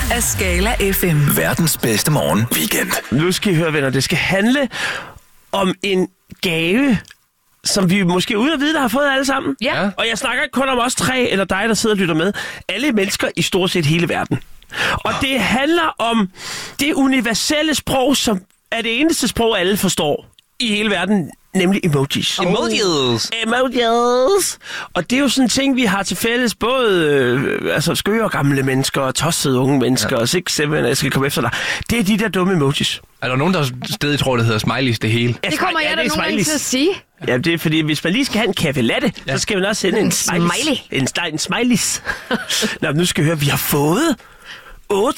af Skala FM. Verdens bedste morgen weekend. Nu skal I høre, venner, det skal handle om en gave, som vi måske uden at vide, der har fået alle sammen. Ja. Og jeg snakker ikke kun om os tre, eller dig, der sidder og lytter med. Alle mennesker i stort set hele verden. Og det handler om det universelle sprog, som er det eneste sprog, alle forstår i hele verden, nemlig emojis. Emojis. Og det er jo sådan en ting, vi har til fælles, både skøre gamle mennesker, og tossede unge mennesker, og 6-7, jeg skal komme efter dig. Det er de der dumme emojis. Er der nogen, der stadig tror, det hedder smileys det hele? Det kommer jeg da nogle gange til at sige. Ja, det er fordi, hvis man lige skal have en café latte, så skal man også sende en smiley. En smileys. Nå, nu skal vi høre, vi har fået